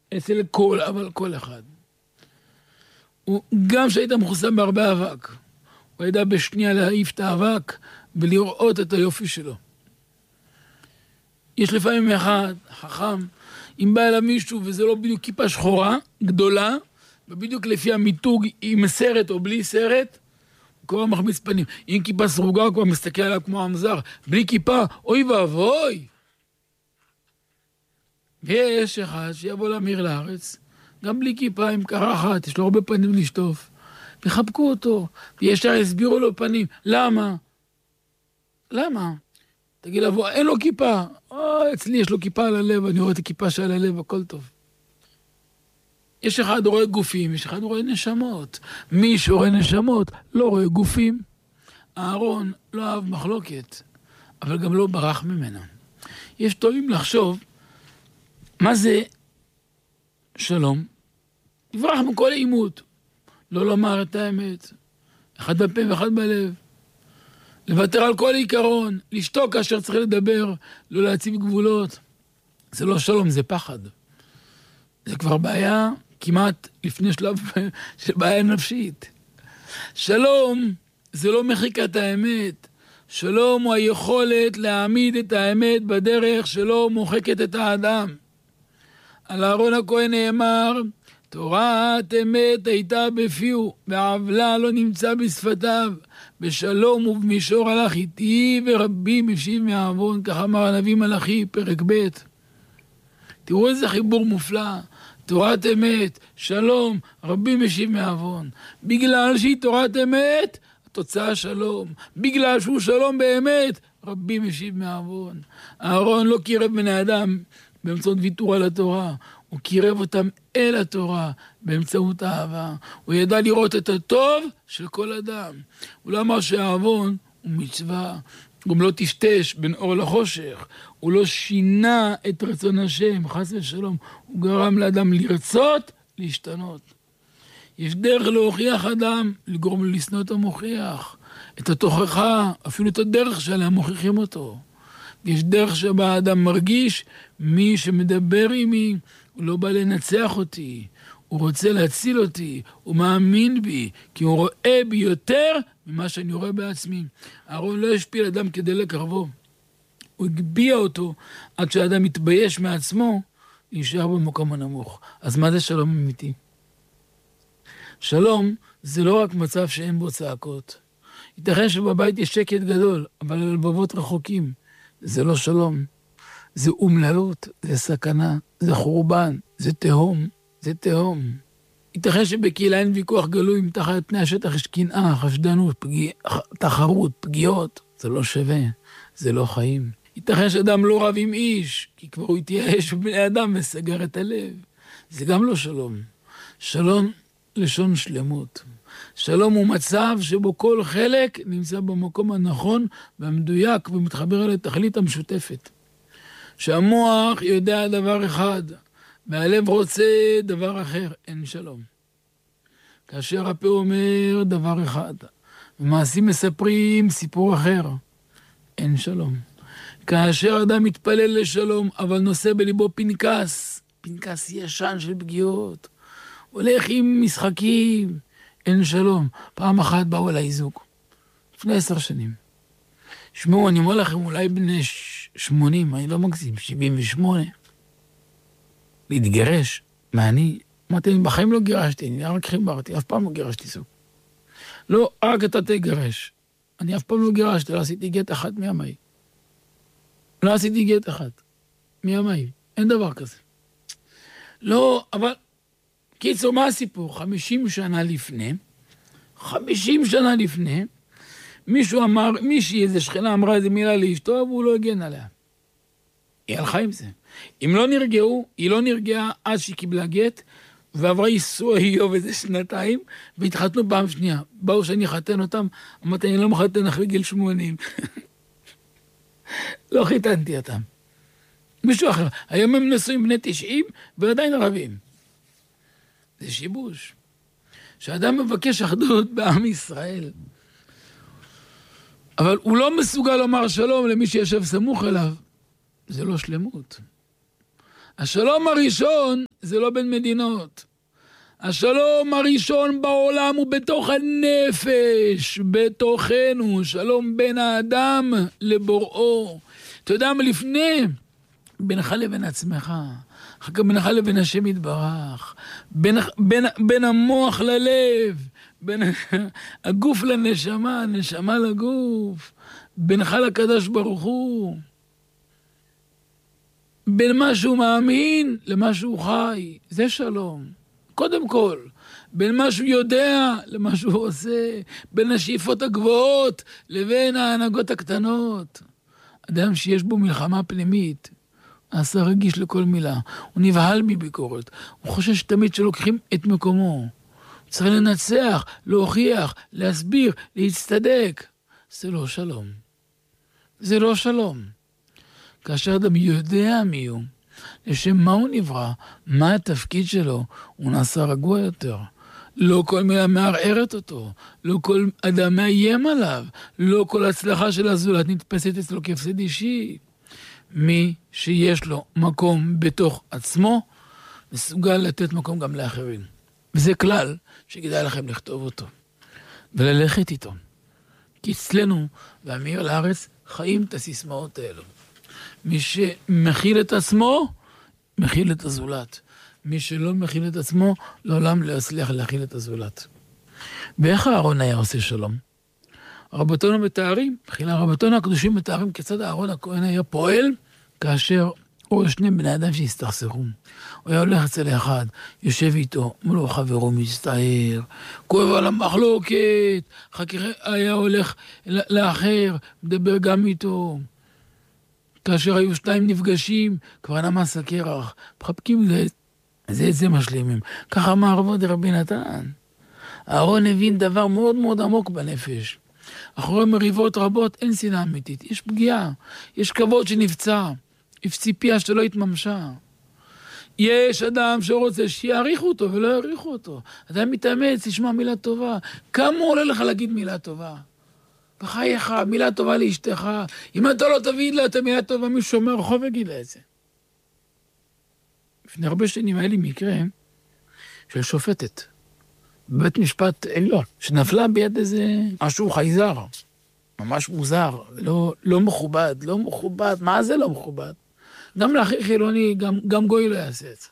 אצל כל, אבל כל אחד. גם שהיית מחוסם בהרבה אבק, הוא ידע בשנייה להעיף את האבק ולראות את היופי שלו. יש לפעמים אחד, חכם, אם בא אליו מישהו וזה לא בדיוק כיפה שחורה, גדולה, ובדיוק לפי המיתוג עם סרט או בלי סרט, הוא כבר מחמיץ פנים. אם כיפה סרוגה, הוא כבר מסתכל עליו כמו המזר. בלי כיפה, אוי ואבוי. ויש אחד שיבוא להמיר לארץ, גם בלי כיפה, עם קרחת, יש לו הרבה פנים לשטוף. וחבקו אותו, וישר הסבירו לו פנים. למה? למה? תגיד לו, אין לו כיפה. אצלי יש לו כיפה על הלב, אני רואה את הכיפה שעל הלב, הכל טוב. יש אחד רואה גופים, יש אחד רואה נשמות. מי שרואה נשמות לא רואה גופים. אהרון לא אהב מחלוקת, אבל גם לא ברח ממנה. יש טועים לחשוב, מה זה שלום? יברח מכל העימות. לא לומר את האמת. אחד בפה ואחד בלב. לוותר על כל עיקרון. לשתוק כאשר צריך לדבר. לא להציב גבולות. זה לא שלום, זה פחד. זה כבר בעיה כמעט לפני שלב של בעיה נפשית. שלום זה לא מחיקת האמת. שלום הוא היכולת להעמיד את האמת בדרך שלא מוחקת את האדם. על אהרון הכהן נאמר, תורת אמת הייתה בפיו, בעוולה לא נמצא בשפתיו, בשלום ובמישור הלך איתי ורבי משיב מעוון, כך אמר הנביא מלאכי, פרק ב'. תראו איזה חיבור מופלא, תורת אמת, שלום, רבי משיב מעוון. בגלל שהיא תורת אמת, התוצאה שלום. בגלל שהוא שלום באמת, רבי משיב מעוון. אהרון לא קירב בני אדם באמצעות ויתור על התורה, הוא קירב אותם אל התורה באמצעות האהבה. הוא ידע לראות את הטוב של כל אדם. הוא לא אמר שהעוון הוא מצווה, הוא גם לא טשטש בין אור לחושך, הוא לא שינה את רצון השם, חס ושלום, הוא גרם לאדם לרצות, להשתנות. יש דרך להוכיח אדם, לגרום לו לשנוא את המוכיח, את התוכחה, אפילו את הדרך שעליה מוכיחים אותו. יש דרך שבה האדם מרגיש, מי שמדבר עמי, הוא לא בא לנצח אותי, הוא רוצה להציל אותי, הוא מאמין בי, כי הוא רואה בי יותר ממה שאני רואה בעצמי. אהרון לא השפיל אדם כדי לקרבו, הוא הגביע אותו עד שהאדם מתבייש מעצמו, להישאר במקום הנמוך. אז מה זה שלום אמיתי? שלום זה לא רק מצב שאין בו צעקות. ייתכן שבבית יש שקט גדול, אבל הלבבות רחוקים. זה לא שלום, זה אומללות, זה סכנה, זה חורבן, זה תהום, זה תהום. ייתכן שבקהילה אין ויכוח גלוי, אם תחת פני השטח יש קנאה, חשדנות, תחרות, פגיעות, זה לא שווה, זה לא חיים. ייתכן שאדם לא רב עם איש, כי כבר הוא התייאש בבני אדם וסגר את הלב. זה גם לא שלום. שלום לשון שלמות. שלום הוא מצב שבו כל חלק נמצא במקום הנכון והמדויק ומתחבר אל התכלית המשותפת. שהמוח יודע דבר אחד, והלב רוצה דבר אחר, אין שלום. כאשר הפה אומר דבר אחד, ומעשים מספרים סיפור אחר, אין שלום. כאשר אדם מתפלל לשלום, אבל נושא בליבו פנקס, פנקס ישן של פגיעות, הולך עם משחקים, אין שלום. פעם אחת באו אליי זוג, לפני 10 שנים. שמעו, אני אומר לכם, אולי בני 80, אני לא מגזים, 78. להתגרש. מה אני? אמרתי, בחיים לא גירשתי, אני רק חיברתי, אף פעם לא גירשתי זוג. לא, רק אתה תגרש. אני אף פעם לא גירשתי, לא עשיתי גט אחת מימיי. לא עשיתי גט אחת מימיי. אין דבר כזה. לא, אבל קיצור, מה הסיפור? 50 שנה לפני, 50 שנה לפני, מישהו אמר, איזה שכנה אמרה איזה מילה לאשתו, והוא לא הגן עליה. היא הלכה עם זה. אם לא נרגעו, היא לא נרגעה עד שהיא קיבלה גט, ועברה ייסוע איוב איזה 2, והתחתנו פעם שנייה. באו שאני חתן אותם, אמרתי, אני לא מחתן אחרי גיל 80. לא חיתנתי אותם. מישהו אחר. היום הם נשואים בני 90, ועדיין רבים. זה שיבוש. שאדם מבקש אחדות בעם ישראל, אבל הוא לא מסוגל לומר שלום למי שישב סמוך אליו, זה לא שלמות. השלום הראשון זה לא בין מדינות. השלום הראשון בעולם הוא בתוך הנפש, בתוכנו, שלום בין האדם לבוראו. אתה יודע מה לפני? בינך לבין עצמך, אחר כך בינך לבין השם יתברך, בין המוח ללב, בין הגוף לנשמה, הנשמה לגוף, בינך לקדוש ברוך הוא, בין מה שהוא מאמין למה שהוא חי, זה שלום. קודם כל, בין מה שהוא יודע למה שהוא עושה, בין השאיפות הגבוהות לבין ההנהגות הקטנות. אדם שיש בו מלחמה פנימית, נעשה רגיש לכל מילה, הוא נבהל מביקורת, הוא חושש תמיד שלוקחים את מקומו. צריך לנצח, להוכיח, להסביר, להצטדק. זה לא שלום. זה לא שלום. כאשר אדם יודע מי הוא, לשם מה הוא נברא, מה התפקיד שלו, הוא נעשה רגוע יותר. לא כל מילה מערערת אותו, לא כל אדם מאיים עליו, לא כל הצלחה של הזולת נתפסת אצלו כהפסד אישי. מי שיש לו מקום בתוך עצמו, מסוגל לתת מקום גם לאחרים. וזה כלל שכדאי לכם לכתוב אותו, וללכת איתו. כי אצלנו, והמאיר לארץ, חיים את הסיסמאות האלו. מי שמכיל את עצמו, מכיל את הזולת. מי שלא מכיל את עצמו, לעולם לא יצליח להכיל את הזולת. ואיך אהרון היה עושה שלום? רבותינו מתארים, בחינה רבותינו הקדושים מתארים כיצד אהרון הכהן היה פועל, כאשר או שני בני אדם שהסתכסכו. הוא היה הולך אצל אחד, יושב איתו, מולו חברו מצטער, כואב על המחלוקת, חכי היה הולך לאחר, מדבר גם איתו. כאשר היו שתיים נפגשים, כבר נמס הקרח, מחבקים זה משלימים. ככה אמר רבי נתן. אהרון הבין דבר מאוד מאוד עמוק בנפש. אחרי מריבות רבות אין שנאה אמיתית, יש פגיעה, יש כבוד שנפצע, יש ציפייה שלא התממשה. יש אדם שרוצה שיעריכו אותו ולא יעריכו אותו. אדם מתאמץ, ישמע מילה טובה. כמה עולה לך להגיד מילה טובה? בחייך, מילה טובה לאשתך. אם אתה לא תביא לה את המילה טובה, מישהו שומר רחוב יגיד לה את זה. לפני הרבה שנים היה לי מקרה של שופטת בבית משפט עליון, שנפלה ביד איזה משהו חייזר, ממש מוזר, לא מכובד, לא מכובד, מה זה לא מכובד? גם לאחי חילוני, גם גוי לא יעשה את זה.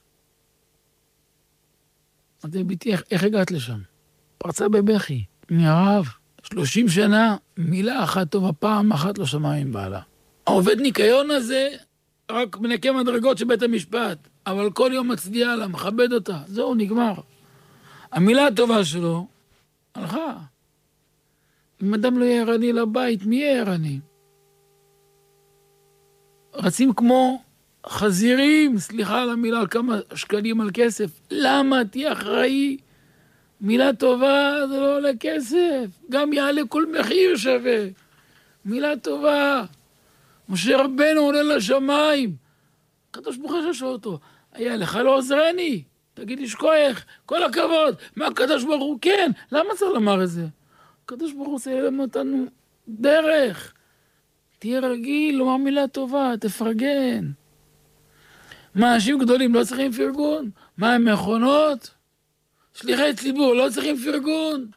אמרתי, ביתי, איך הגעת לשם? פרצה בבכי, מהרב, 30 שנה, מילה אחת טובה, פעם אחת לא שמעה עם בעלה. העובד ניקיון הזה, רק מנקה מדרגות של בית המשפט, אבל כל יום מצדיע לה, מכבד אותה, זהו, נגמר. המילה הטובה שלו הלכה. אם אדם לא יהיה ערני לבית, מי יהיה ערני? רצים כמו חזירים, סליחה על המילה, על כמה שקלים על כסף. למה? תהיה אחראי. מילה טובה זה לא עולה כסף. גם יעלה כל מחיר שווה. מילה טובה. משה רבנו עולה לשמיים. הקדוש ברוך הוא שואל אותו, היה לך לא עוזרני? תגיד לי שכוח, כל הכבוד. מה הקדוש ברוך הוא? כן. למה צריך לומר את זה? הקדוש ברוך הוא עושה להם אותנו דרך. תהיה רגיל, לומר מילה טובה, תפרגן. מה, אנשים גדולים לא צריכים פרגון? מה, הם מכונות? שליחי ציבור לא צריכים פרגון?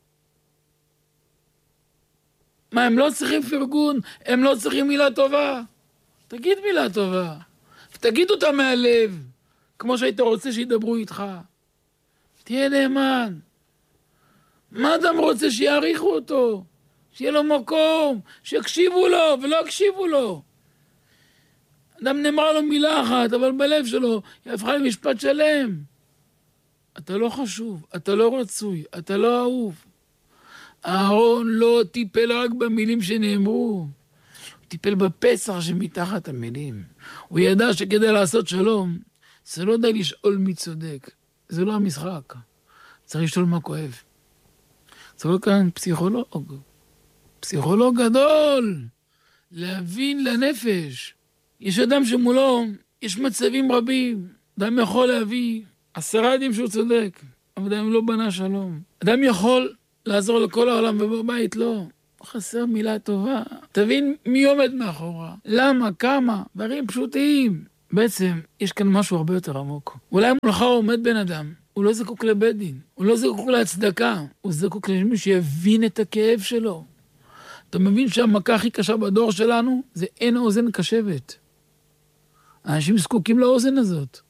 מה, הם לא צריכים פרגון? הם לא צריכים מילה טובה? תגיד מילה טובה. תגיד אותה מהלב, כמו שהיית רוצה שידברו איתך. תהיה נאמן. מה אדם רוצה? שיעריכו אותו, שיהיה לו מקום, שיקשיבו לו ולא יקשיבו לו. אדם נאמר לו מילה אחת, אבל בלב שלו היא הפכה למשפט שלם. אתה לא חשוב, אתה לא רצוי, אתה לא אהוב. אהרון לא טיפל רק במילים שנאמרו, הוא טיפל בפסח שמתחת המילים. הוא ידע שכדי לעשות שלום, זה לא די לשאול מי צודק, זה לא המשחק. צריך לשאול מה כואב. צריך כאן פסיכולוג גדול, להבין לנפש. יש אדם שמולו, יש מצבים רבים, אדם יכול להביא 10 עדים שהוא צודק, אבל אדם לא בנה שלום. אדם יכול לעזור לכל העולם ובבית לא. חסר מילה טובה. תבין מי עומד מאחורה, למה, כמה, דברים פשוטים. בעצם יש כאן משהו הרבה יותר עמוק. אולי מולך עומד בן אדם, הוא לא זקוק לבית דין, הוא לא זקוק להצדקה, הוא זקוק למי שיבין את הכאב שלו. אתה מבין שהמכה הכי קשה בדור שלנו זה אין אוזן קשבת. אנשים זקוקים לאוזן הזאת.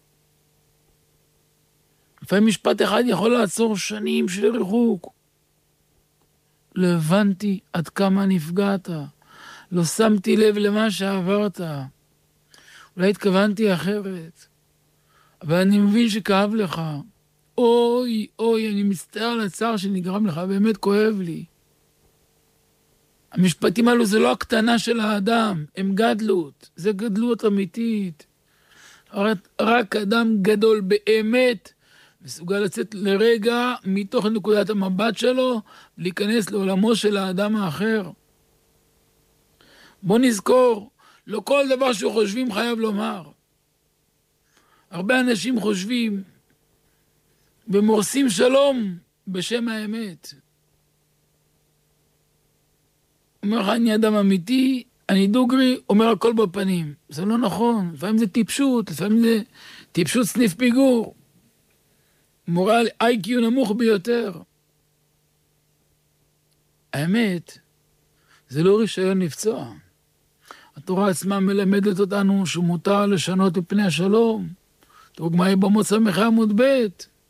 לפעמים משפט אחד יכול לעצור שנים של ריחוק. לא הבנתי עד כמה נפגעת, לא שמתי לב למה שעברת. אולי התכוונתי אחרת, אבל אני מבין שכאב לך. אוי, אוי, אני מצטער על הצער שנגרם לך, באמת כואב לי. המשפטים האלו זה לא הקטנה של האדם, הם גדלות, זה גדלות אמיתית. רק אדם גדול באמת מסוגל לצאת לרגע מתוך נקודת המבט שלו, להיכנס לעולמו של האדם האחר. בוא נזכור, לא כל דבר שחושבים חייב לומר. הרבה אנשים חושבים ומורסים שלום בשם האמת. אומר לך, אני אדם אמיתי, אני דוגרי, אומר הכל בפנים. זה לא נכון, לפעמים זה טיפשות, לפעמים זה טיפשות סניף פיגור. מורל איי-קיו נמוך ביותר. האמת, זה לא רישיון לפצוע. התורה עצמה מלמדת אותנו שמותר לשנות את פני השלום. דוגמה היא במות סמך עמוד ב'.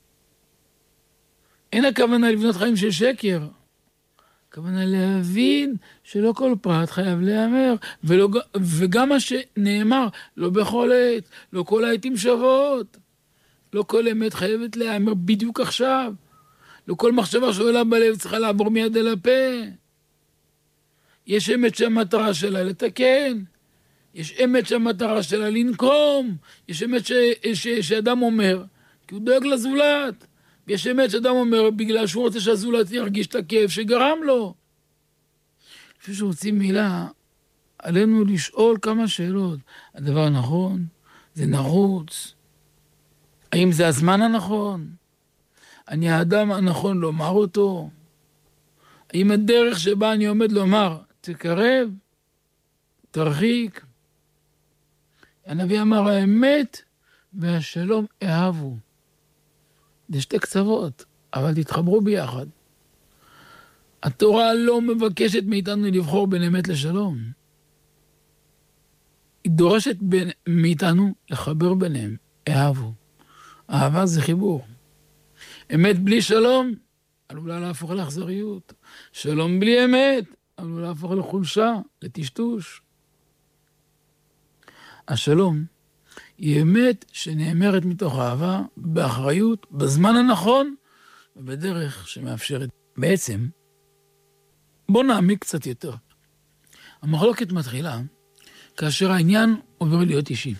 אין הכוונה לבנות חיים של שקר. הכוונה להבין שלא כל פרט חייב להיאמר, וגם מה שנאמר, לא בכל עת, לא כל העתים שוות. לא כל אמת חייבת להיאמר בדיוק עכשיו. לא כל מחשבה שעולה בלב צריכה לעבור מיד אל הפה. יש אמת שהמטרה שלה לתקן. יש אמת שהמטרה שלה לנקום. יש אמת שאדם אומר, כי הוא דואג לזולת. ויש אמת שאדם אומר, בגלל שהוא רוצה שהזולת ירגיש את הכאב שגרם לו. לפני שרוצים מילה, עלינו לשאול כמה שאלות. הדבר נכון, זה נחוץ. האם זה הזמן הנכון? אני האדם הנכון לומר אותו? האם הדרך שבה אני עומד לומר, תקרב, תרחיק? הנביא אמר, האמת והשלום אהבו. זה שתי קצוות, אבל תתחברו ביחד. התורה לא מבקשת מאיתנו לבחור בין אמת לשלום. היא דורשת מאיתנו לחבר ביניהם, אהבו. אהבה זה חיבור. אמת בלי שלום, עלולה להפוך לאכזריות. שלום בלי אמת, עלולה להפוך לחולשה, לטשטוש. השלום היא אמת שנאמרת מתוך אהבה, באחריות, בזמן הנכון, ובדרך שמאפשרת. בעצם, בוא נעמיק קצת יותר. המחלוקת מתחילה כאשר העניין עובר להיות אישי.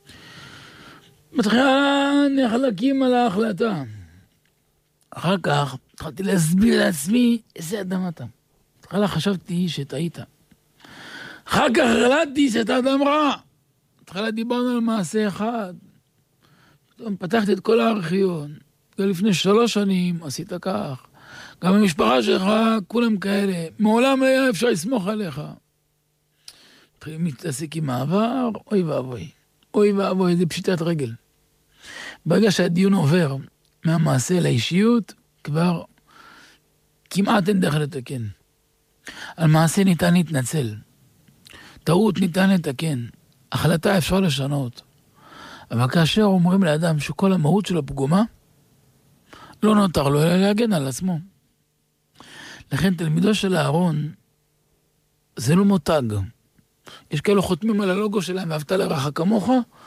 מתחילה נחלקים על ההחלטה. אחר כך התחלתי להסביר לעצמי איזה אדם אתה. התחילה חשבתי שטעית. אחר כך החלטתי שאתה אדם רע. התחילה דיברנו על מעשה אחד. פתחתי את כל הארכיון. לפני 3 שנים עשית כך. גם המשפחה שלך, כולם כאלה. מעולם היה אפשר לסמוך עליך. התחילים להתעסק עם העבר, אוי ואבוי. אוי ואבוי, זה פשיטת רגל. ברגע שהדיון עובר מהמעשה לאישיות, כבר כמעט אין דרך לתקן. על מעשה ניתן להתנצל. טעות ניתן לתקן. החלטה אפשר לשנות. אבל כאשר אומרים לאדם שכל המהות שלו פגומה, לא נותר לו אלא להגן על עצמו. לכן תלמידו של אהרון זה לא מותג. יש כאלו חותמים על הלוגו שלהם, ואהבת לרעך כמוך,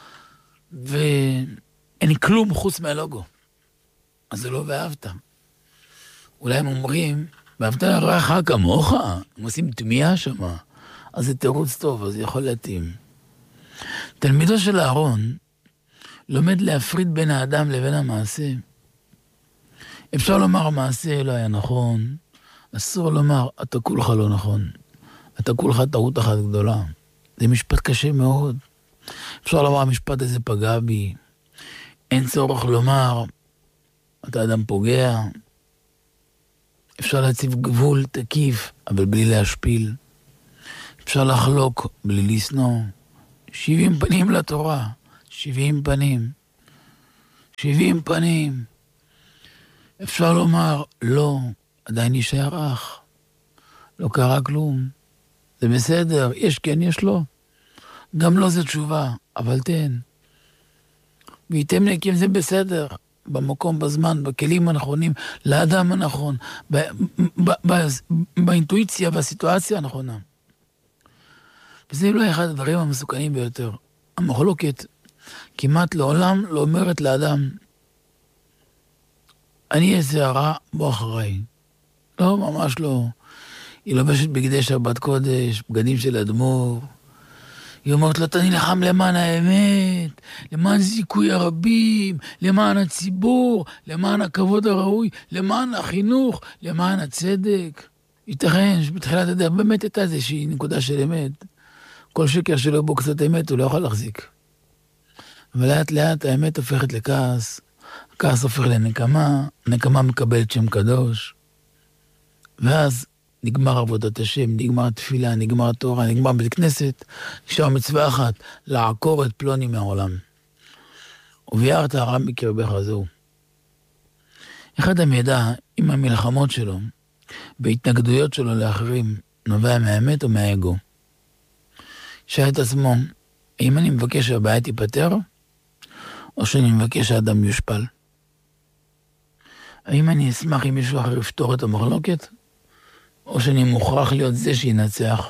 ואין כלום חוץ מהלוגו. אז זה לא ואהבת. אולי הם אומרים, ואהבת לרעך כמוך, הם עושים תמיהה שמה, אז זה תירוץ טוב, אז זה יכול להתאים. תלמידו של אהרון לומד להפריד בין האדם לבין המעשה. אפשר לומר המעשה לא היה נכון, אסור לומר אתה כולך לא נכון, אתה כולך טעות אחת גדולה. זה משפט קשה מאוד. אפשר לומר המשפט הזה פגע בי, אין צורך לומר אתה אדם פוגע. אפשר להציב גבול תקיף אבל בלי להשפיל. אפשר לחלוק בלי לשנוא. 70 פנים לתורה. 70 פנים. 70 פנים. אפשר לומר, לא, עדיין נשאר אח. לא קרה כלום. זה בסדר, יש כן, יש לא. גם לא זה תשובה, אבל תן. וייתם נקים זה בסדר. במקום, בזמן, בכלים הנכונים, לאדם הנכון, באינטואיציה, בסיטואציה הנכונה. וזה אולי אחד הדברים המסוכנים ביותר. המחלוקת כמעט לעולם לא אומרת לאדם, אני איזה הרע, בוא אחריי. לא, ממש לא. היא לובשת בגדי שבת קודש, בגדים של אדמו"ר. היא אומרת לו, אתה נלחם למען האמת, למען זיכוי הרבים, למען הציבור, למען הכבוד הראוי, למען החינוך, למען הצדק. ייתכן שבתחילת הדרך באמת הייתה איזושהי נקודה של אמת. כל שקר שלא בו קצת אמת הוא לא יכול להחזיק. אבל לאט לאט האמת הופכת לכעס, הכעס הופך לנקמה, הנקמה מקבלת שם קדוש, ואז נגמר עבודת השם, נגמר תפילה, נגמר תורה, נגמר בית כנסת, נשאר מצווה אחת, לעקור את פלוני מהעולם. וביארת הרע מקרבך זהו. אחד המידע עם המלחמות שלו, בהתנגדויות שלו לאחרים, נובע מהאמת או מהאגו. שאל את עצמו, האם אני מבקש שהבעיה תיפטר, או שאני מבקש שהאדם יושפל? האם אני אשמח אם מישהו אחר יפתור את המחלוקת, או שאני מוכרח להיות זה שינצח?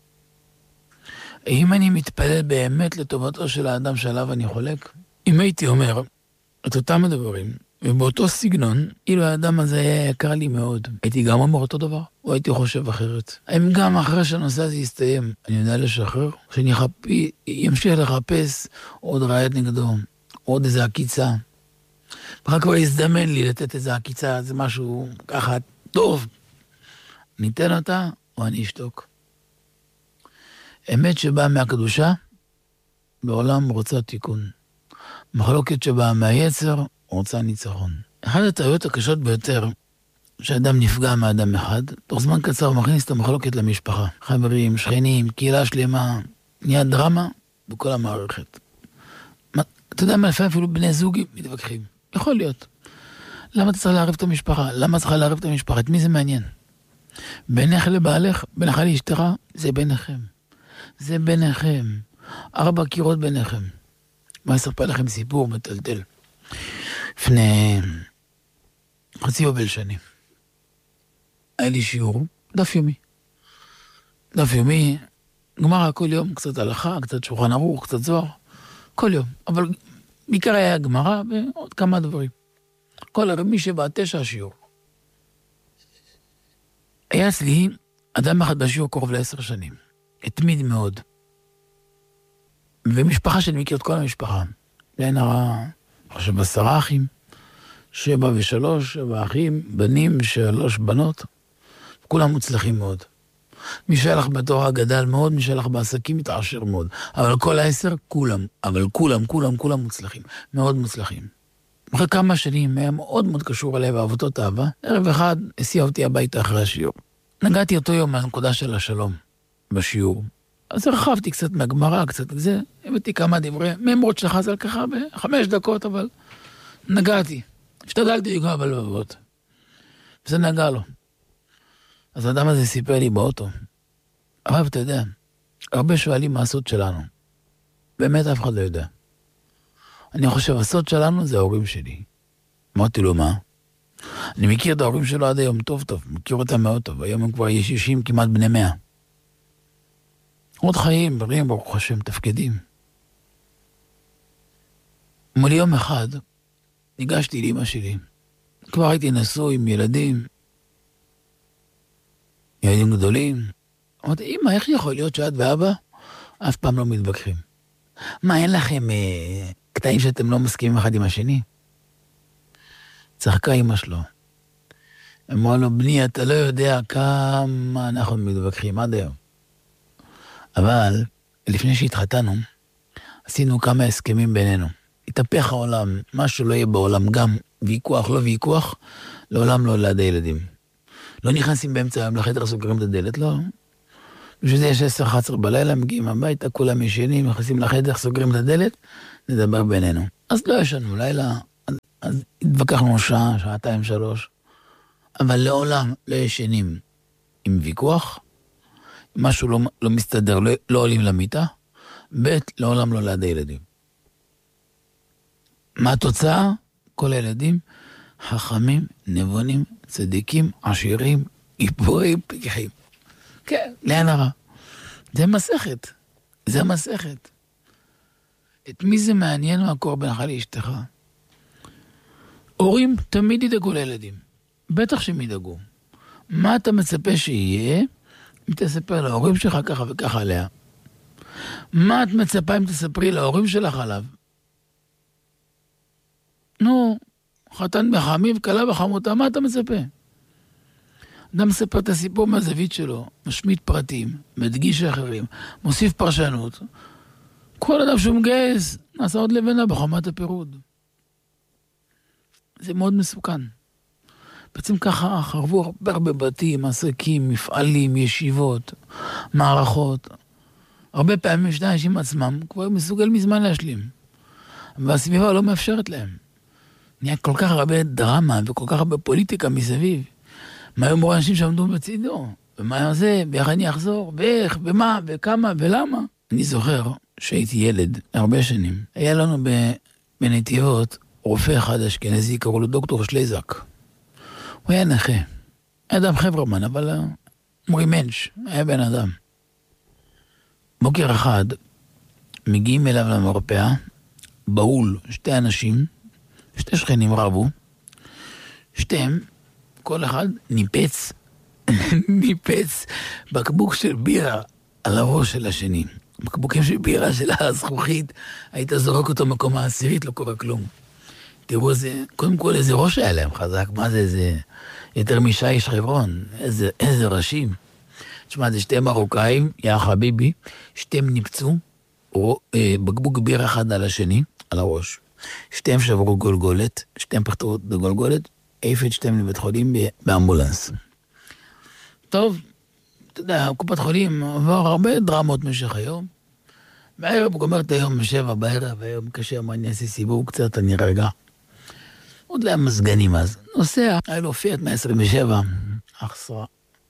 האם אני מתפלל באמת לטובתו של האדם שעליו אני חולק? אם הייתי אומר את אותם הדברים, ובאותו סגנון, אילו האדם הזה היה יקר לי מאוד, הייתי גם אומר אותו דבר, או הייתי חושב אחרת? האם גם אחרי שהנושא הזה יסתיים, אני יודע לשחרר? שאני ימשיך לחפש עוד ראיית נגדו, עוד איזו עקיצה. רק כבר יזדמן לי לתת איזו עקיצה, זה משהו ככה טוב. ניתן אותה, או אני אשתוק. אמת שבאה מהקדושה, בעולם רוצה תיקון. מחלוקת שבאה מהיצר, רוצה ניצחון. אחת הטעויות הקשות ביותר, שאדם נפגע מאדם אחד, תוך זמן קצר הוא מכניס את המחלוקת למשפחה. חברים, שכנים, קהילה שלמה, נהיה דרמה בכל המערכת. אתה יודע מה, לפעמים אפילו בני זוג מתווכחים. יכול להיות. למה אתה צריך לערב את המשפחה? למה צריכה לערב את המשפחה? את מי זה מעניין? בינך לבעלך, בינך לאשתך, זה ביניכם. זה ביניכם. 4 קירות ביניכם. מה אספר לכם סיפור מטלטל? לפני חצי יובל שנים. היה לי שיעור, דף יומי. דף יומי, גמרא כל יום, קצת הלכה, קצת שולחן ערוך, קצת זוהר. כל יום. אבל בעיקר היה גמרא ועוד כמה דברים. כל ערב מ7-9 השיעור. היה אצלי אדם אחד בשיעור קרוב ל10 שנים. התמיד מאוד. ומשפחה שאני מכיר את כל המשפחה. לעין הרע, חושב 10 אחים, 7 ו3, 7 אחים, בנים, 3 בנות. כולם מוצלחים מאוד. מי שהלך בתורה גדל מאוד, מי שהלך בעסקים מתעשר מאוד. אבל כל 10, כולם. אבל כולם מוצלחים. מאוד מוצלחים. אחרי כמה שנים היה מאוד מאוד קשור אליי בעבודות אהבה. ערב אחד הסיע אותי הביתה אחרי השיעור. נגעתי אותו יום מהנקודה של השלום בשיעור. אז רחבתי קצת מהגמרא, קצת זה. הבאתי כמה דברי ממרות שחז על ככה ב5 דקות, אבל נגעתי. השתדלתי לגוע בלבבות. וזה נגע לו. אז האדם הזה סיפר לי באוטו. אבל אתה יודע, הרבה שואלים מה הסוד שלנו. באמת אף אחד לא יודע. אני חושב, הסוד שלנו זה ההורים שלי. אמרתי לו, מה? אני מכיר את ההורים שלו עד היום טוב, מכיר אותם מאוד טוב. היום הם כבר ישישים כמעט בני 100. עוד חיים, בריאים, ברוך השם, תפקדים. מול יום אחד, ניגשתי לאמא שלי. כבר הייתי נשוי עם ילדים גדולים. אמרתי, אמא, איך יכול להיות שאת ואבא אף פעם לא מתווכחים? מה, אין לכם קטעים שאתם לא מסכימים אחד עם השני? צחקה אמא שלו. אמרה לו, בני, אתה לא יודע כמה אנחנו מתווכחים עד היום. אבל לפני שהתחתנו, עשינו כמה הסכמים בינינו. התהפך העולם, משהו לא יהיה בעולם, גם ויכוח, לא ויכוח, לעולם לא ליד הילדים. לא נכנסים באמצע היום לחדר, סוגרים את הדלת, לא. בשביל זה יש 10-11 בלילה, מגיעים הביתה, כולם ישנים, נכנסים לחדר, סוגרים את הדלת, נדבר בינינו. אז לא ישנו לילה, אז התווכחנו שעה, שעתיים, 3, אבל לעולם לא ישנים עם ויכוח, משהו לא מסתדר, לא עולים למיטה, ב' לעולם לא ליד הילדים. מה התוצאה? כל הילדים חכמים, נבונים, צדיקים, עשירים, גיבורים, פיקחים. כן, לאן הרע? זה מסכת. זה מסכת. את מי זה מעניין מה קורה בינך לאשתך? הורים תמיד ידאגו לילדים. בטח שהם ידאגו. מה אתה מצפה שיהיה אם תספר להורים שלך ככה וככה עליה? מה את מצפה אם תספרי להורים שלך עליו? נו, חתן בחמיו, כלה בחמותה, מה אתה מצפה? אדם מספר את הסיפור מהזווית שלו, משמיט פרטים, מדגיש אחרים, מוסיף פרשנות. כל אדם שהוא מגייס, נעשה עוד לבנה בחומת הפירוד. זה מאוד מסוכן. בעצם ככה חרבו הרבה בתים, עסקים, מפעלים, ישיבות, מערכות. הרבה פעמים שני אנשים עצמם כבר מסוגל מזמן להשלים. והסביבה לא מאפשרת להם. נהיה כל כך הרבה דרמה וכל כך הרבה פוליטיקה מסביב. מה היו אנשים שעמדו בצידו? ומה זה? ואיך אני אחזור? ואיך? ומה? וכמה? ולמה? אני זוכר שהייתי ילד הרבה שנים. היה לנו בנתיבות רופא אחד אשכנזי, קראו לו דוקטור שלזק. הוא היה נכה. אדם חברמן, אבל מורי מנש, היה בן אדם. בוקר אחד מגיעים אליו למרפאה, בהול, 2 אנשים, 2 שכנים רבו, 2, כל אחד ניפץ בקבוק של בירה על הראש של השני. בקבוקים של בירה של הזכוכית, היית זורק אותו מקום העשירית, לא קורה כלום. תראו, קודם כל איזה ראש היה להם חזק, מה זה יותר משייש חברון, איזה ראשים. תשמע, זה 2 מרוקאים, יא חביבי, 2 ניפצו, בקבוק בירה אחד על השני, על הראש. 2 שברו גולגולת, 2 פחתרו בגולגולת, העיף את 2 לבית חולים באמבולנס. טוב, אתה יודע, קופת חולים עבר הרבה דרמות משך היום. בערב הוא גומר את היום 7 בערב, היום קשה, מה אני אעשה סיבוב קצת, אני רגע. עוד להם מזגנים אז. נוסע, היה לו פיאט 127, אכסרה.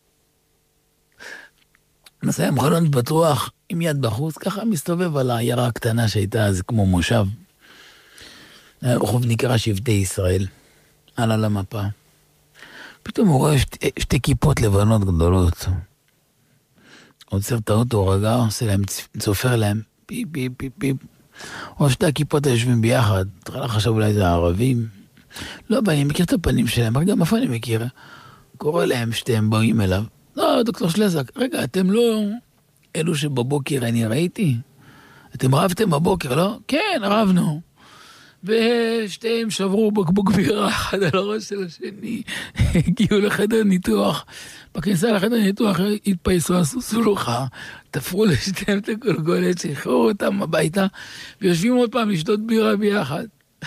נוסע עם חלון פתוח, עם יד בחוץ, ככה מסתובב על העיירה הקטנה שהייתה אז כמו מושב. רחוב נקרא שבטי ישראל, עלה למפה. פתאום הוא רואה 2 כיפות לבנות גדולות. עוצר את האוטו, רגע, עושה להם, צופר להם, פיפ, פיפ, פיפ, פיפ. או 2 הכיפות יושבים ביחד, תחילה חשב אולי זה הערבים. לא, אבל אני מכיר את הפנים שלהם, רק גם איפה אני מכיר. קורא להם 2 באים אליו. לא, דוקטור שלזק, רגע, אתם לא אלו שבבוקר אני ראיתי? אתם רבתם בבוקר, לא? כן, רבנו. ו2 שברו בקבוק בירה אחד על הראש של השני, הגיעו לחדר ניתוח, בכניסה לחדר ניתוח התפייסו, עשו סולוחה, תפרו ל2 את הגולגולת, שחררו אותם הביתה, ויושבים עוד פעם לשתות בירה ביחד.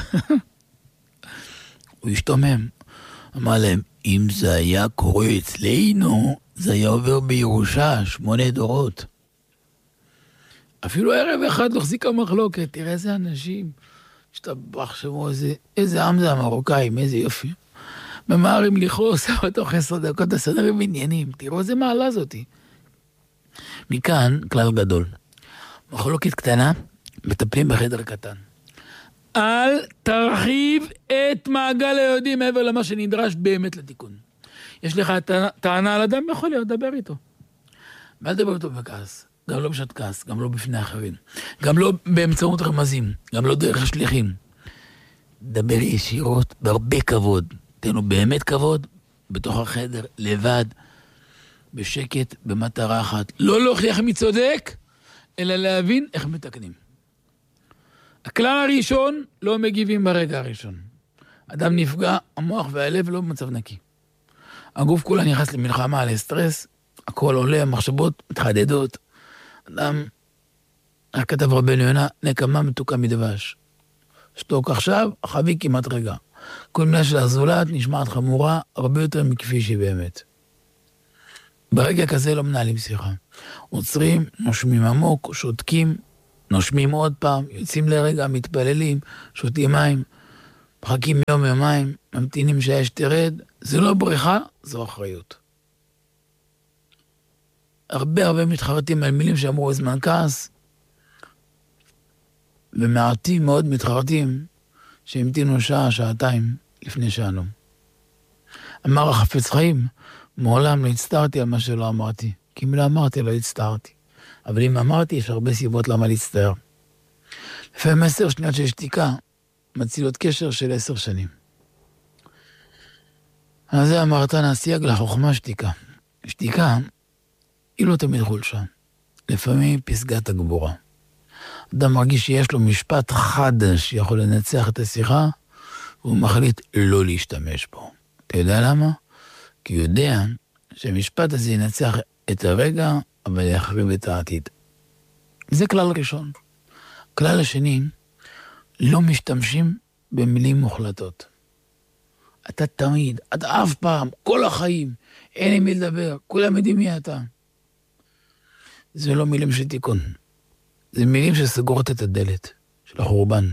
הוא השתומם, אמר להם, אם זה היה קורה אצלנו, זה היה עובר בירושה 8 דורות. אפילו ערב אחד לא החזיקה מחלוקת, תראה איזה אנשים, שתבח שמו, איזה עם זה המרוקאים, איזה יופי. ממהרים לכעוס, אבל תוך 10 דקות הסדרים עניינים, תראו איזה מעלה זאתי. מכאן כלל גדול. מחלוקת קטנה, מטפלים בחדר קטן. אל תרחיב את מעגל היהודים מעבר למה שנדרש באמת לתיקון. יש לך טענה על אדם, יכול להיות, דבר איתו. ואל תדבר איתו בכעס. גם לא בשעת כעס, גם לא בפני אחרים. גם לא באמצעות רמזים, גם לא דרך שליחים. דבר ישירות, בהרבה כבוד. תנו באמת כבוד, בתוך החדר, לבד, בשקט, במטרה אחת. לא להוכיח מי צודק, אלא להבין איך מתקנים. הכלל הראשון, לא מגיבים ברגע הראשון. אדם נפגע, המוח והלב לא במצב נקי. הגוף כולה נכנס למלחמה, לסטרס, הכל עולה, המחשבות מתחדדות. אדם, הכתב רבנו יונה, נקמה מתוקה מדבש. שתוק עכשיו, חבי כמעט רגע. כל מילה של הזולת נשמעת חמורה הרבה יותר מכפי שהיא באמת. ברגע כזה לא מנהלים שיחה. עוצרים, נושמים עמוק, שותקים, נושמים עוד פעם, יוצאים לרגע, מתפללים, שותים מים, מחכים יום יומיים, ממתינים שהאש תרד. זה לא בריחה, זו אחריות. הרבה מתחרטים על מילים שאמרו זמן כעס, ומעטים מאוד מתחרטים שהמתינו שעה, שעתיים לפני שענו. אמר החפץ חיים, מעולם לא הצטערתי על מה שלא אמרתי, כי אם לא אמרתי לא הצטערתי. אבל אם אמרתי, יש הרבה סיבות למה להצטער. לפעמים 10 שניות של שתיקה, מצילות קשר של 10 שנים. אז זה אמרת נסיג לחוכמה שתיקה. שתיקה היא לא תמיד חולשה. לפעמים פסגת הגבורה. אדם מרגיש שיש לו משפט חדש שיכול לנצח את השיחה, והוא מחליט לא להשתמש בו. אתה יודע למה? כי הוא יודע שהמשפט הזה ינצח את הרגע, אבל יחריב את העתיד. זה כלל ראשון. כלל השני, לא משתמשים במילים מוחלטות. אתה תמיד, אתה אף פעם, כל החיים, אין עם מי לדבר, כולם יודעים מי אתה. זה לא מילים של תיקון. זה מילים שסגורות את הדלת של החורבן.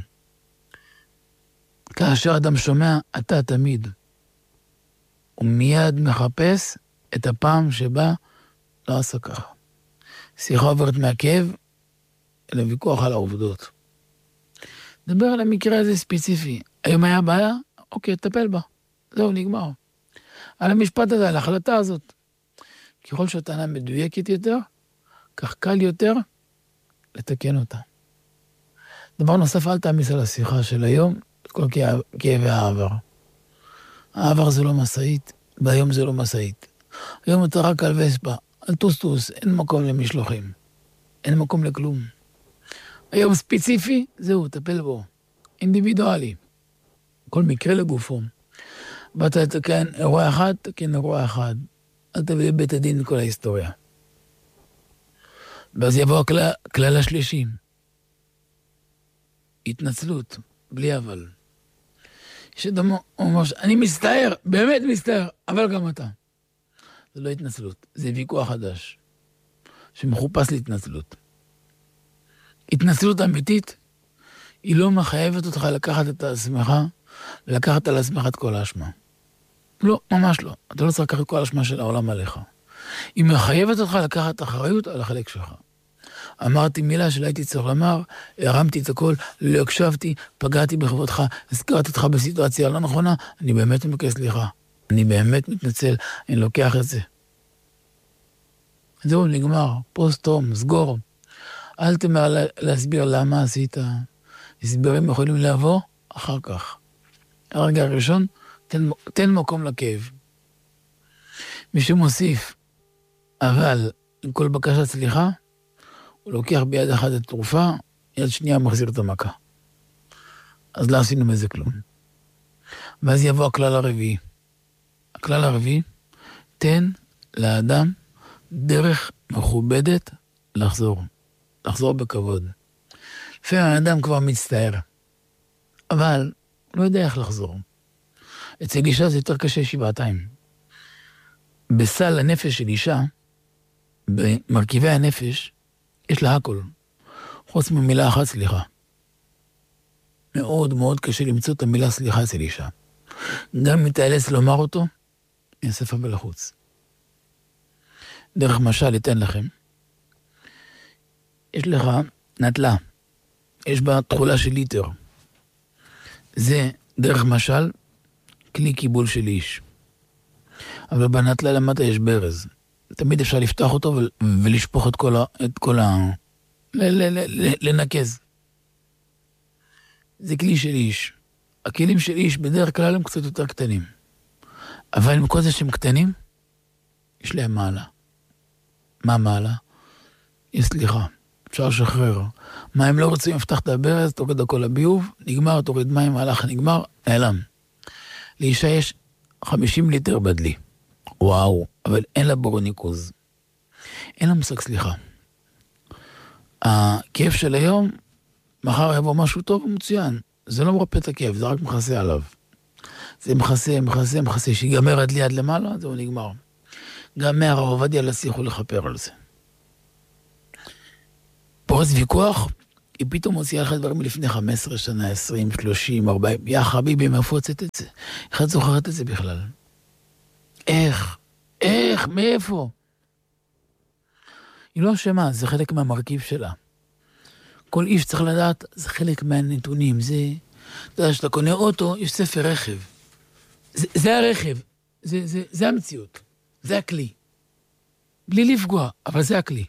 כאשר אדם שומע, אתה תמיד. הוא מיד מחפש את הפעם שבה לא עשה ככה. שיחה עוברת מהכאב אל הוויכוח על העובדות. דבר על המקרה הזה ספציפי. היום היה בעיה? אוקיי, תטפל בה. זהו, נגמר. על המשפט הזה, על ההחלטה הזאת. ככל שהטענה מדויקת יותר, כך קל יותר לתקן אותה. דבר נוסף, אל תעמיס על השיחה של היום, כל כאבי העבר. העבר זה לא מסעית, והיום זה לא מסעית. היום אתה רק על וספה, על טוסטוס, אין מקום למשלוחים. אין מקום לכלום. היום ספציפי, זהו, טפל בו. אינדיבידואלי. כל מקרה לגופו. באת לתקן אירוע אחד, תקן אירוע אחד. אל תביא לבית הדין כל ההיסטוריה. ואז יבוא הכלל השלישי. התנצלות, בלי אבל. שדמו אומר, אני מסתער, באמת מסתער, אבל גם אתה. זה לא התנצלות, זה ויכוח חדש, שמחופש להתנצלות. התנצלות אמיתית, היא לא מחייבת אותך לקחת את עצמך, ולקחת על עצמך את כל האשמה. לא, ממש לא. אתה לא צריך לקחת כל האשמה של העולם עליך. היא מחייבת אותך לקחת אחריות על החלק שלך. אמרתי מילה שלא הייתי צריך לומר, הרמתי את הכל, לא הקשבתי, פגעתי בכבודך, הזכרתי אותך בסיטואציה לא נכונה, אני באמת מבקש סליחה. אני באמת מתנצל, אני לוקח את זה. זהו, נגמר, פוסט-טום, סגור. אל תמר להסביר למה עשית. הסברים יכולים לבוא אחר כך. הרגע הראשון, תן מקום לכאב. מי שמוסיף, אבל עם כל בקשת סליחה, הוא לוקח ביד אחת את התרופה, יד שנייה מחזיר את המכה. אז לא עשינו מזה כלום. ואז יבוא הכלל הרביעי. הכלל הרביעי, תן לאדם דרך מכובדת לחזור. לחזור בכבוד. לפעמים האדם כבר מצטער, אבל לא יודע איך לחזור. אצל אישה זה יותר קשה שבעתיים. בסל הנפש של אישה, במרכיבי הנפש, יש לה הכל. חוץ ממילה אחת סליחה. מאוד מאוד קשה למצוא את המילה סליחה אצל אישה. גם אם תאלץ לומר אותו, אין ספר בלחוץ. דרך משל אתן לכם. יש לך נטלה. יש בה תכולה של ליטר. זה דרך משל כלי קיבול של איש. אבל בנטלה למטה יש ברז. תמיד אפשר לפתוח אותו ולשפוך את כל לנקז. זה כלי של איש. הכלים של איש בדרך כלל הם קצת יותר קטנים. אבל עם כל זה שהם קטנים, יש להם מעלה. מה מעלה? יש סליחה. אפשר לשחרר. מה הם לא רוצים לפתח את הברז, תוריד הכל הביוב, נגמר, תוריד מים, הלך, נגמר, נעלם. לאישה יש 50 ליטר בדלי. וואו, אבל אין לה בור ניקוז. אין לה מושג סליחה. הכאב של היום, מחר יבוא משהו טוב ומצוין. זה לא מרפא את הכאב, זה רק מכסה עליו. זה מכסה, שיגמר עד ליד למעלה, זהו נגמר. גם מהרב עובדיה לא הצליחו לכפר על זה. פורץ ויכוח, היא פתאום מוציאה לך דברים מלפני 15 שנה, 20, 30, 40, יא חביבי, מאיפה הוצאת את זה? איך את זוכרת את זה בכלל? איך? מאיפה? היא לא אשמה, זה חלק מהמרכיב שלה. כל איש צריך לדעת, זה חלק מהנתונים, זה... אתה יודע, שאתה קונה אוטו, יש ספר רכב. זה הרכב, זה המציאות, זה הכלי. בלי לפגוע, אבל זה הכלי.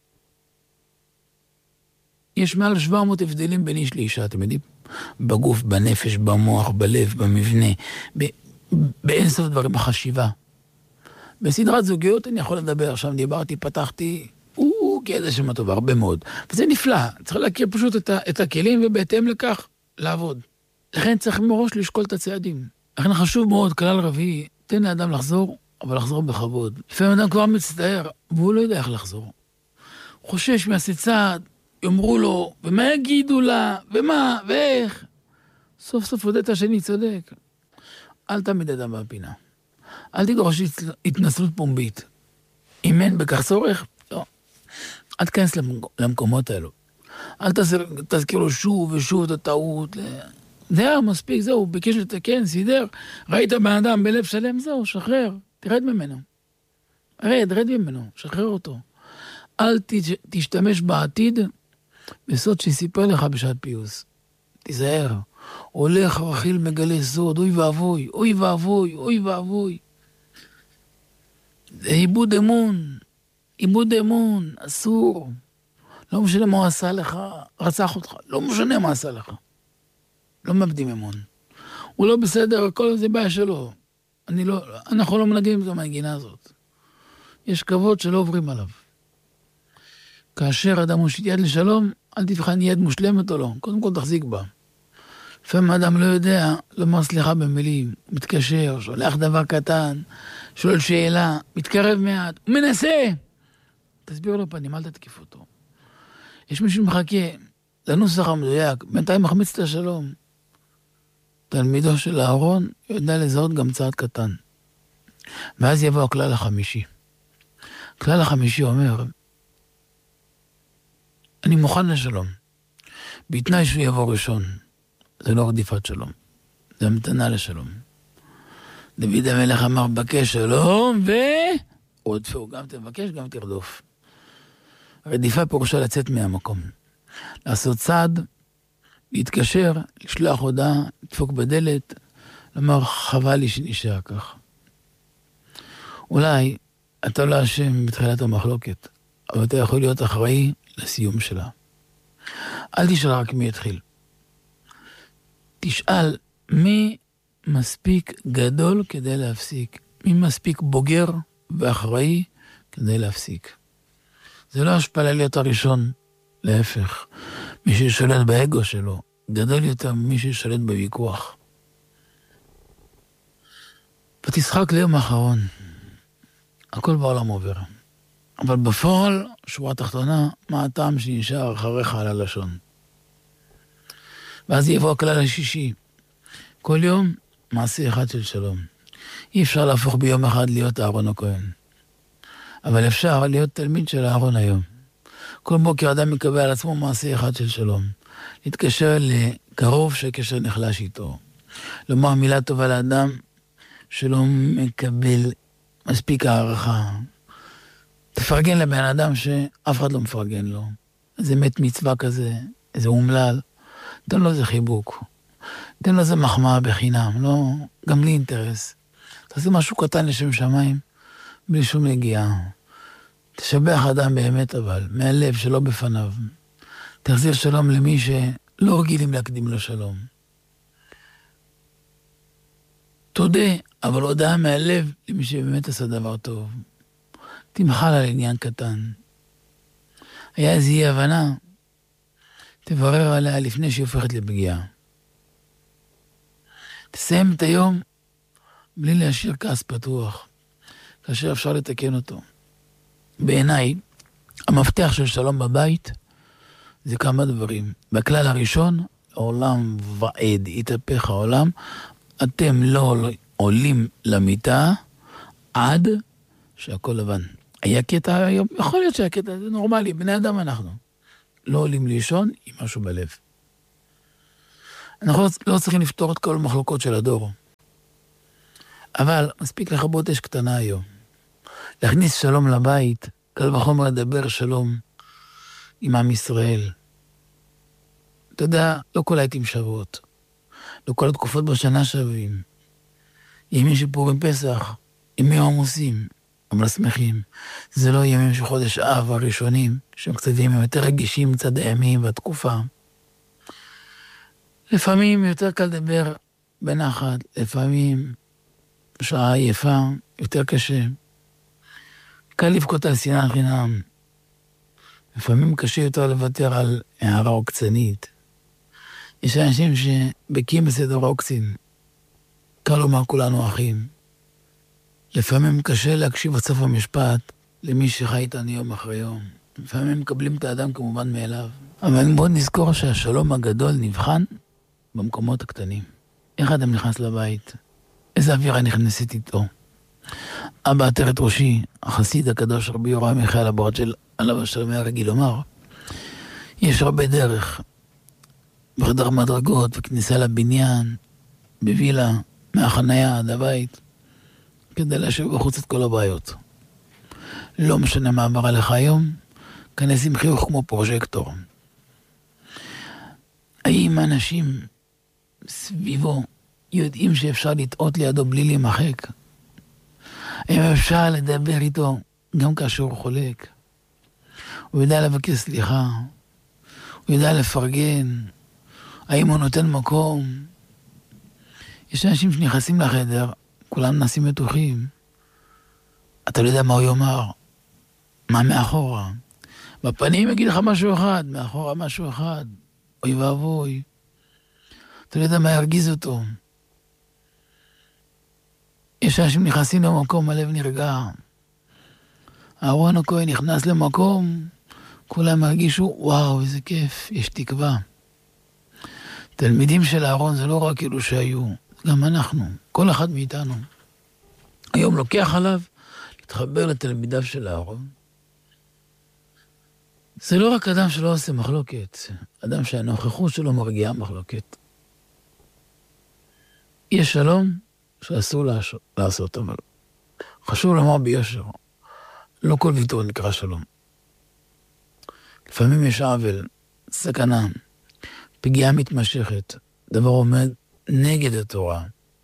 יש מעל 700 הבדלים בין איש לאישה, אתם יודעים? בגוף, בנפש, במוח, בלב, במבנה, באין סוף דברים, בחשיבה. בסדרת זוגיות אני יכול לדבר, עכשיו דיברתי, פתחתי, כידע שמה טוב, הרבה מאוד. וזה נפלא, צריך להכיר פשוט את הכלים, ובהתאם לכך, לעבוד. לכן צריך מראש לשקול את הצעדים. לכן חשוב מאוד, כלל רביעי, תן לאדם לחזור, אבל לחזור בכבוד. לפעמים אדם כבר מצטער, והוא לא יודע איך לחזור. הוא חושש מעשה צעד, יאמרו לו, ומה יגידו לה, ומה, ואיך. סוף סוף הודית השני צודק. אל תעמיד אדם בפינה. אל תדרוש התנסות פומבית. אם אין בכך צורך, לא. אל תכנס למקומות האלו. אל תזכיר לו שוב ושוב את הטעות. זהו, מספיק, זהו, ביקש לתקן, סידר. ראית בן אדם בלב שלם, זהו, שחרר. תרד ממנו. רד ממנו, שחרר אותו. אל תשתמש בעתיד בסוד שסיפר לך בשעת פיוס. תיזהר. הולך רכיל מגלה סוד, אוי ואבוי, אוי ואבוי, אוי ואבוי. זה איבוד אמון, אסור. לא משנה מה הוא עשה לך, רצח אותך, לא משנה מה עשה לך. לא מאבדים אמון. הוא לא בסדר, כל זה בעיה שלו. אנחנו לא מנגנים את המנגינה הזאת. יש כבוד שלא עוברים עליו. כאשר אדם מושיט יד לשלום, אל תבחן יד מושלמת או לא. קודם כל תחזיק בה. לפעמים האדם לא יודע לומר סליחה במילים, מתקשר, שולח דבר קטן, שואל שאלה, מתקרב מעט, הוא מנסה. תסביר לו פנים, אל תתקיף אותו. יש מישהו מחכה לנוסח המדויק, בינתיים מחמיץ את השלום. תלמידו של אהרון יודע לזהות גם צעד קטן. ואז יבוא הכלל החמישי. הכלל החמישי אומר, אני מוכן לשלום. בתנאי שהוא יבוא ראשון. זה לא רדיפת שלום. זה המתנה לשלום. דוד המלך אמר, בקש שלום ורודפו. גם תבקש, גם תרדוף. רדיפה פירושה לצאת מהמקום. לעשות צעד, להתקשר, לשלוח הודעה, לדפוק בדלת, לומר, חבל לי שנשאר כך. אולי אתה לא אשם בתחילת המחלוקת, אבל אתה יכול להיות אחראי לסיום שלה. אל תשאל רק מי התחיל. תשאל מי מספיק גדול כדי להפסיק, מי מספיק בוגר ואחראי כדי להפסיק. זה לא השפלה להיות הראשון, להפך. מי ששולט באגו שלו, גדול יותר ממי ששולט בוויכוח. ותשחק ליום האחרון. הכל בעולם עובר. אבל בפועל, שורה תחתונה, מה הטעם שנשאר אחריך על הלשון? ואז יבוא הכלל השישי. כל יום, מעשה אחד של שלום. אי אפשר להפוך ביום אחד להיות אהרון הכהן. אבל אפשר להיות תלמיד של אהרון היום. כל בוקר אדם מקבל על עצמו מעשה אחד של שלום. להתקשר לקרוב שקשר נחלש איתו. לומר מילה טובה לאדם שלא מקבל מספיק הערכה. תפרגן לבן אדם שאף אחד לא מפרגן לו. איזה מת מצווה כזה, איזה אומלל. תן לו איזה חיבוק. תן לו איזה מחמאה בחינם, לא, גם לי אינטרס. תעשה משהו קטן לשם שמיים, בלי שום נגיעה. תשבח אדם באמת אבל, מהלב שלא בפניו. תחזיר שלום למי שלא רגילים להקדים לו שלום. תודה, אבל הודעה מהלב למי שבאמת עשה דבר טוב. תמחל על עניין קטן. היה איזו אי הבנה, תברר עליה לפני שהיא הופכת לפגיעה. תסיים את היום בלי להשאיר כעס פתוח, כאשר אפשר לתקן אותו. בעיניי, המפתח של שלום בבית זה כמה דברים. בכלל הראשון, העולם ועד, יתהפך העולם, אתם לא עולים למיטה עד שהכל לבן. היה קטע היום, יכול להיות שהקטע זה נורמלי, בני אדם אנחנו. לא עולים לישון עם משהו בלב. אנחנו לא צריכים לפתור את כל המחלוקות של הדור. אבל מספיק לכבות אש קטנה היום. להכניס שלום לבית, קל וחומר לדבר שלום עם עם ישראל. אתה יודע, לא כל העתים שוות. לא כל התקופות בשנה שווים. ימים של פורים פסח, ימים עמוסים, אבל שמחים. זה לא ימים של חודש אב הראשונים, שהם קצת ימים יותר רגישים מצד הימים והתקופה. לפעמים יותר קל לדבר בנחת, לפעמים שעה עייפה, יותר קשה. קל לבכות על שנאת חינם. לפעמים קשה יותר לוותר על הערה עוקצנית. יש אנשים שבקיאים בסדר עוקצין. קל לומר כולנו אחים. לפעמים קשה להקשיב עד סוף המשפט למי שחי איתנו יום אחרי יום. לפעמים מקבלים את האדם כמובן מאליו. אבל בואו נזכור שהשלום הגדול נבחן במקומות הקטנים. איך אדם נכנס לבית? איזה אווירה נכנסת איתו? אבא עטרת ראשי, החסיד הקדוש רבי יורם מיכאל אבוחצירא עליו השלום היה רגיל לומר, יש הרבה דרך, בחדר מדרגות וכניסה לבניין, בווילה, מהחניה עד הבית, כדי להשאיר בחוץ את כל הבעיות. לא משנה מה עבר עליך היום, כנס עם חיוך כמו פרוז'קטור. האם אנשים סביבו יודעים שאפשר לטעות לידו בלי להימחק? האם אפשר לדבר איתו גם כאשר הוא חולק? הוא יודע לבקש סליחה, הוא יודע לפרגן, האם הוא נותן מקום? יש אנשים שנכנסים לחדר, כולם נעשים מתוחים. אתה לא יודע מה הוא יאמר, מה מאחורה. בפנים יגיד לך משהו אחד, מאחורה משהו אחד. אוי ואבוי. אתה לא יודע מה ירגיז אותו. יש אנשים נכנסים למקום, הלב נרגע. אהרון הכהן נכנס למקום, כולם הרגישו, וואו, איזה כיף, יש תקווה. תלמידים של אהרון זה לא רק אלו שהיו, גם אנחנו, כל אחד מאיתנו. היום לוקח עליו להתחבר לתלמידיו של אהרון. זה לא רק אדם שלא עושה מחלוקת, אדם שהנוכחות שלו מרגיעה מחלוקת. יש שלום שאסור לעשות, אבל חשוב לומר ביושר, לא כל ויתור נקרא שלום. לפעמים יש עוול, סכנה, פגיעה מתמשכת, דבר עומד נגד התורה.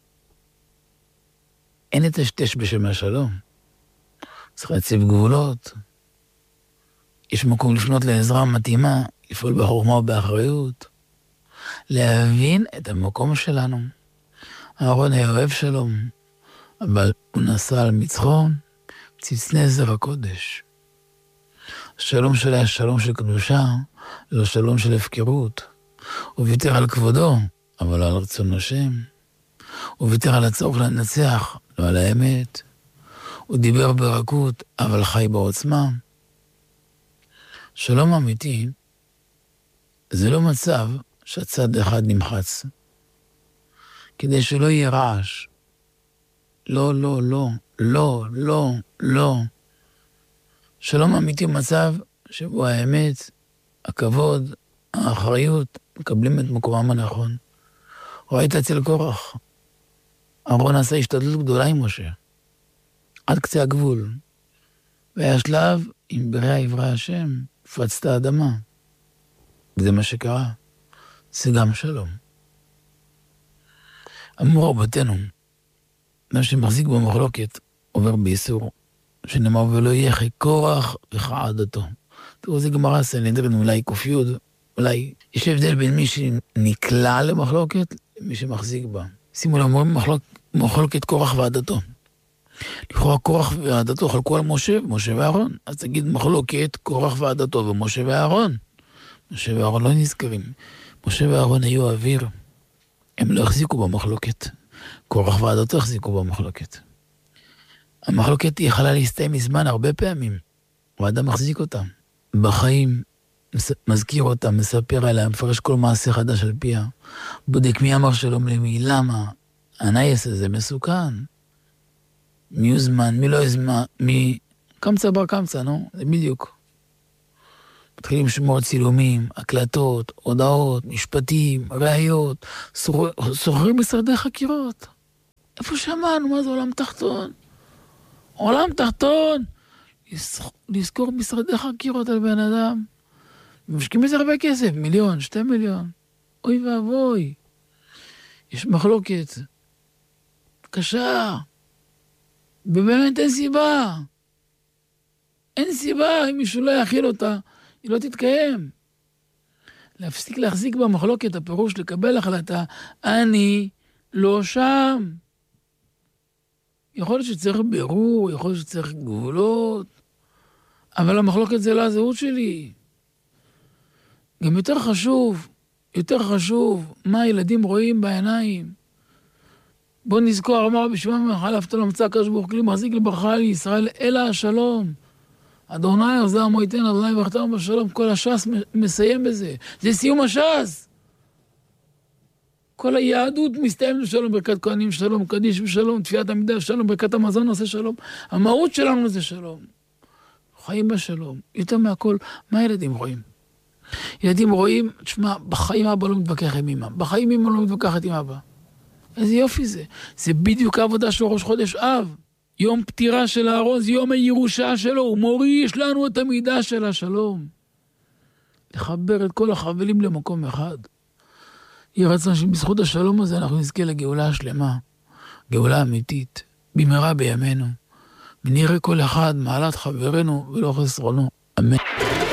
אין לטשטש בשם השלום. צריך להציב גבולות. יש מקום לפנות לעזרה מתאימה, לפעול בחוכמה ובאחריות. להבין את המקום שלנו. אהרון היה אוהב שלום, אבל הוא נסע על מצחו, ציץ נזר הקודש. השלום שלה היה שלום של קדושה, לא שלום של הפקרות. הוא ויתר על כבודו, אבל לא על רצון השם. הוא ויתר על הצורך לנצח, לא על האמת. הוא דיבר ברכות, אבל חי בעוצמה. שלום אמיתי, זה לא מצב שהצד אחד נמחץ. כדי שלא יהיה רעש. לא, לא, לא, לא, לא, לא. שלום אמיתי מצב שבו האמת, הכבוד, האחריות, מקבלים את מקומם הנכון. ראית אצל קורח. אהרון עשה השתדלות גדולה עם משה. עד קצה הגבול. והיה שלב עם ברע עברי השם, פצת האדמה. וזה מה שקרה. זה גם שלום. אמרו רבותינו, מה שמחזיק במחלוקת עובר באיסור, שנאמר ולא יהיה כקורח וכעדתו. תראו, זה גמרא סנהדרין, אולי קופיוד, אולי יש הבדל בין מי שנקלע למחלוקת למי שמחזיק בה. שימו לב, מחלוקת קורח ועדתו. לכאורה קורח ועדתו חלקו על משה ואהרון. אז תגיד מחלוקת קורח ועדתו ומשה ואהרון. משה ואהרון לא נזכרים. משה ואהרון היו אוויר. הם לא החזיקו במחלוקת. קורח ועדתו החזיקו במחלוקת. המחלוקת היא יכולה להסתיים מזמן הרבה פעמים. ואדם מחזיק אותה. בחיים מזכיר אותה, מספר עליה, מפרש כל מעשה חדש על פיה. בודק מי אמר שלום למי, למה? הנייס הזה מסוכן. מי יוזמן, מי לא יוזמן, מי... קמצא בר קמצא, נו? זה בדיוק. מתחילים לשמור צילומים, הקלטות, הודעות, משפטים, ראיות, סוחרים משרדי חקירות. איפה שמענו? מה זה עולם תחתון? עולם תחתון! לזכור משרדי חקירות על בן אדם. משקיעים בזה הרבה כסף, 1 מיליון, 2 מיליון. אוי ואבוי. יש מחלוקת. קשה. ובאמת אין סיבה. אין סיבה, אם מישהו לא יכיל אותה, היא לא תתקיים. להפסיק להחזיק במחלוקת, הפירוש לקבל החלטה, אני לא שם. יכול להיות שצריך בירור, יכול להיות שצריך גבולות, אבל המחלוקת זה לא הזהות שלי. גם יותר חשוב, מה הילדים רואים בעיניים. בוא נזכור, אמר בשמע מחלפת לא מצא הקדוש ברוך הוא מחזיק לברכה לישראל, אלא השלום. אדוני עוזר מויתן, אדוני יברכתם בשלום, כל הש"ס מסיים בזה. זה סיום הש"ס. כל היהדות מסתיים בשלום, ברכת כהנים שלום, קדיש ושלום, תפיית עמידה שלום, ברכת המזון עושה שלום. המהות שלנו זה שלום. חיים בשלום. יותר מהכל, מה הילדים רואים? ילדים רואים, תשמע, בחיים אבא לא מתווכח עם אמא, בחיים אמא לא מתווכחת עם אבא. איזה יופי זה. זה בדיוק העבודה של ראש חודש אב. יום פטירה של אהרון, זה יום הירושה שלו, הוא מוריש לנו את המידה של השלום. לחבר את כל החבלים למקום אחד. יהיה רצון שבזכות השלום הזה אנחנו נזכה לגאולה השלמה, גאולה אמיתית, במהרה בימינו, ונראה כל אחד מעלת חברנו ולא חסרונו. אמן.